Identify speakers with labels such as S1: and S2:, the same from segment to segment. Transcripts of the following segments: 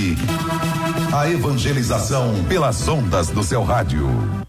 S1: FM. A evangelização pelas ondas do seu rádio.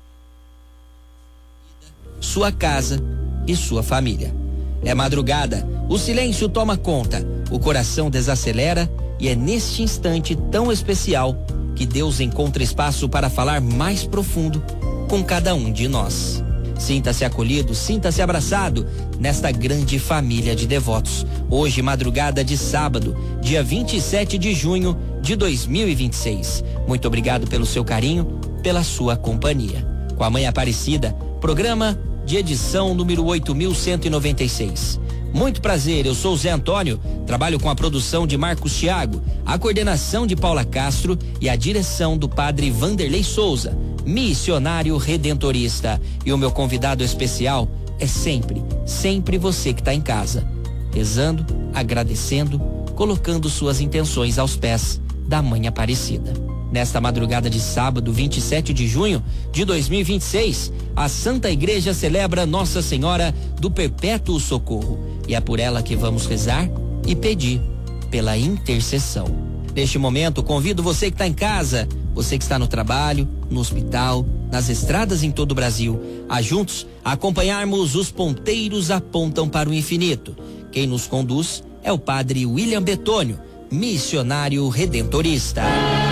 S2: Sua casa e sua família. É madrugada, o silêncio toma conta, o coração desacelera e é neste instante tão especial que Deus encontra espaço para falar mais profundo com cada um de nós. Sinta-se acolhido, sinta-se abraçado nesta grande família de devotos. Hoje, madrugada de sábado, dia 27 de junho de 2026. Muito obrigado pelo seu carinho, pela sua companhia. Com a Mãe Aparecida, programa de edição número 8196. Muito prazer, eu sou o Zé Antônio, trabalho com a produção de Marcos Thiago, a coordenação de Paula Castro e a direção do padre Vanderlei Souza, missionário redentorista. E o meu convidado especial é sempre você que está em casa, rezando, agradecendo, colocando suas intenções aos pés da Mãe Aparecida. Nesta madrugada de sábado, 27 de junho de 2026, a Santa Igreja celebra Nossa Senhora do Perpétuo Socorro. E é por ela que vamos rezar e pedir pela intercessão. Neste momento, convido você que está em casa, você que está no trabalho, no hospital, nas estradas em todo o Brasil, a juntos acompanharmos Os Ponteiros Apontam para o Infinito. Quem nos conduz é o padre William Betônio, missionário redentorista.